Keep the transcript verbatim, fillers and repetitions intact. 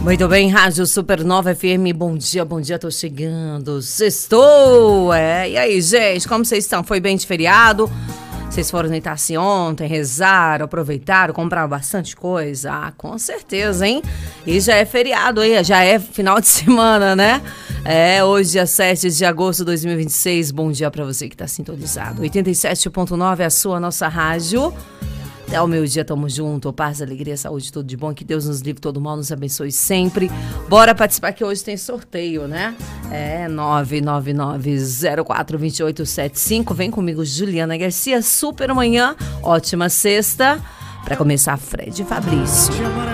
Muito bem, Rádio Supernova F M, bom dia, bom dia, tô chegando, sextou, é, e aí, gente, como vocês estão? Foi bem de feriado? Vocês foram no Itaci ontem, rezaram, aproveitaram, compraram bastante coisa? Ah, com certeza, hein? E já é feriado, hein? Já é final de semana, né? É, hoje, dia sete de agosto de dois mil e vinte e seis, bom dia pra você que tá sintonizado. oitenta e sete ponto nove é a sua, nossa rádio. Até o meu dia, tamo junto. Paz, alegria, saúde, tudo de bom. Que Deus nos livre todo mal, nos abençoe sempre. Bora participar que hoje tem sorteio, né? É nove nove nove zero quatro dois oito sete cinco. Vem comigo, Juliana Garcia. Super manhã, ótima sexta. Pra começar, Fred e Fabrício.